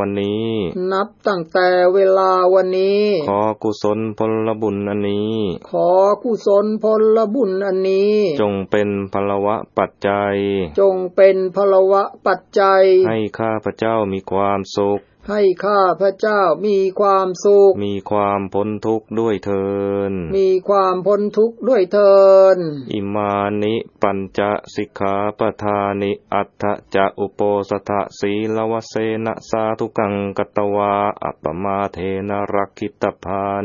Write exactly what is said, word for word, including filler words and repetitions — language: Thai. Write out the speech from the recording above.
วันนี้นับตั้งแต่เวลาวันนี้ขอกุศลผลบุญอันนี้ขอกุศลผลบุญอันนี้จงเป็นพลวะปัจจัยจงเป็นพลวะปัจจัยให้ข้าพเจ้ามีความสุขให้ข้าพเจ้ามีความสุขมีความพ้นทุกข์ด้วยเถิดมีความพ้นทุกข์ด้วยเถิดอิมานิปัญจสิกขาปทานิอัตถจะอุโปสถสีลวเสนะสาธุกังกัตตวาอัปปมาเทนะรักขิตภา